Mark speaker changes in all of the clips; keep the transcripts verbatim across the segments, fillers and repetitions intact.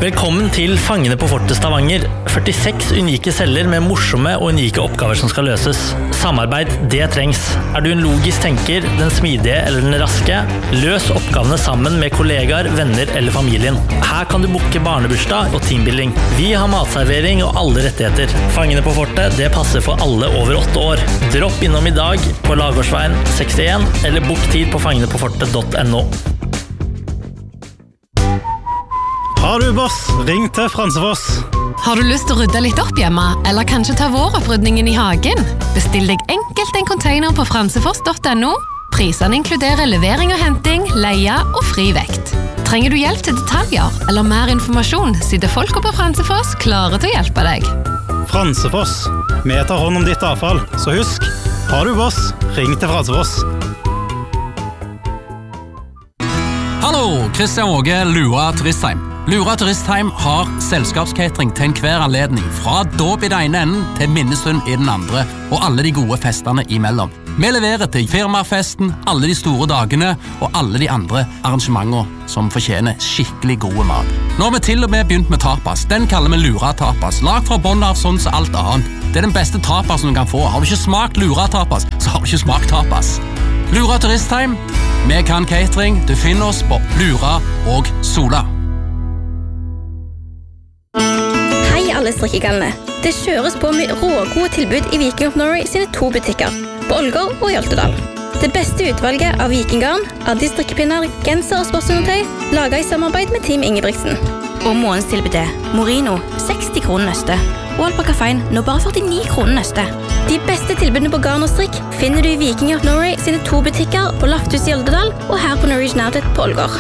Speaker 1: Velkommen til Fangene på Fortet Stavanger. førtiseks unike celler med morsomme og unike oppgaver som skal løses. Samarbeid, det trengs. Er du en logisk tenker, den smidige eller den raske? Løs oppgavene sammen med kollegaer, venner eller familien. Her kan du booke barnebursdag og teambuilding. Vi har matservering og alle rettigheter. Fangene på Fortet, det passer for alle over åtte år. Dropp innom i dag på Lagårdsveien sekstien eller book tid på fangene på fortet punktum no.
Speaker 2: Har du boss? Ring til Fransefoss.
Speaker 3: Har du lyst til å rydde litt opp hjemme, eller kanskje ta våropprydningen i hagen? Bestill deg enkelt en container på fransefoss punktum no. Prisene inkluderer levering og henting, leie og fri vekt. Trenger du hjelp til detaljer eller mer informasjon, sitter folk på Fransefoss klare til å hjelpe deg.
Speaker 2: Fransefoss. Vi tar hånd om ditt avfall, så husk, har du boss? Ring til Fransefoss.
Speaker 4: Hallo, Christian Åge, Lura Turistheim. Lura Turistheim har selskapskatering til enhver anledning, fra dåp i den ene enden til minnestund i den andre, og alle de gode festene imellom. Vi leverer til firmafesten, alle de store dagene og alle de andre arrangementene som fortjener skikkelig gode mat. Nå har vi til og med begynt med tapas. Den kaller vi Lura Tapas, lagt fra bånd av sånn som alt annet. Det er den beste tapasen du kan få. Har du ikke smakt Lura Tapas, så har du ikke smakt tapas. Lura Turistheim, vi kan catering. Du finner oss på Lura og Sola.
Speaker 5: Hei alle strikkegalene. Det kjøres på med rågode tilbud i Viking of Norway sine to butikker, på Ålgård og i Oltedal. Det beste utvalget av vikinggarn, Addi strikkepinner, genser og sportsundertøy, laget i samarbeid med Team Ingebrigtsen. Og månens tilbud er Morino, seksti kroner nøste, og Alpakafein, nå bare førtini kroner nøste. De beste tilbudene på garn og strikk finner du i Viking of Norway sine to butikker på Lafthus i Oltedal og her på Norwegian Outlet på Ålgård.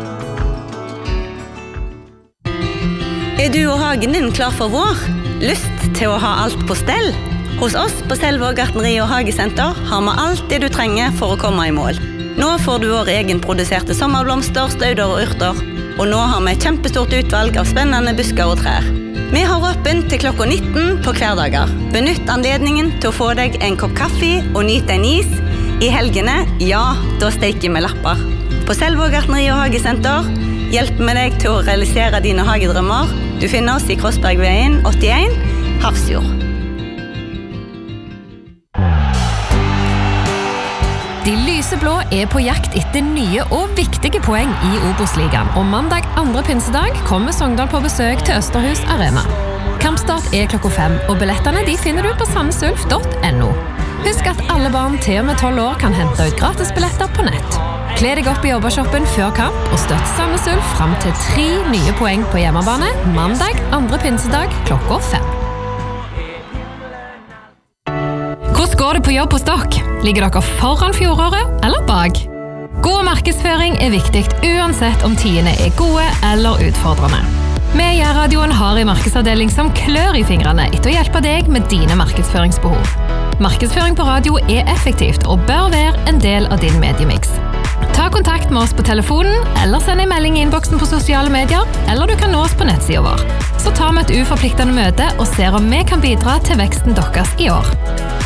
Speaker 6: Er du og hagen din klar for vår? Lyst til å ha alt på stell? Hos oss på Selvåg gartneri og hagesenter har vi alt det du trenger for å komme i mål. Nå får du vår egenproduserte sommerblomster, stauder og urter, og nå har vi et kjempestort utvalg av spennende busker og trær. Vi har åpent til klokka nitten på hverdager. Benytt anledningen til å få deg en kopp kaffe og nyte en is. I helgene, ja, da steker vi lapper. På Selvåg gartneri og hagesenter hjelper vi deg til å realisere dine hagedrømmer. Du finner oss i Krossbergveien åttien, Hafrsfjord.
Speaker 3: De lyseblå er på jakt etter nye og viktige poeng i Obos-ligaen, og mandag andre pinsedag kommer Sogndal på besøk til Østerhus Arena. Kampstart er klokka fem, og billettene de finner du på sandnesulf punktum no. Husk at alle barn til og med tolv år kan hente ut gratisbilletter på nett. Kle deg opp i jobbershoppen før kamp, og støtt Sandnes Ulf frem til tre nye poeng på hjemmebane mandag andre pinsedag klokka fem. Hvordan går det på jobb hos dere? Ligger dere foran fjoråret eller bak? God markedsføring er viktig uansett om tidene er gode eller utfordrende. Vi i radioen har en markedsavdeling som klør i fingrene etter å hjelpe deg med dine markedsføringsbehov. Markedsføring på radio er effektivt og bør være en del av din mediemix. Ta kontakt med oss på telefonen, eller send en melding i innboksen på sosiale medier, eller du kan nå oss på nettsiden vår. Så tar vi et uforpliktende møte og ser om vi kan bidra til veksten deres i år.